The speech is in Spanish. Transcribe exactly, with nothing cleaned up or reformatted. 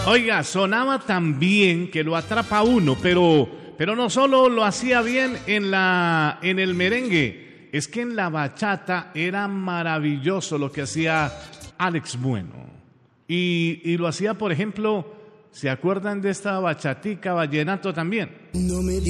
Oiga, sonaba tan bien que lo atrapa uno, pero, pero no solo lo hacía bien en, la, en el merengue, es que en la bachata era maravilloso lo que hacía Alex Bueno. Y, y lo hacía, por ejemplo, ¿se acuerdan de esta bachatica vallenato también? No me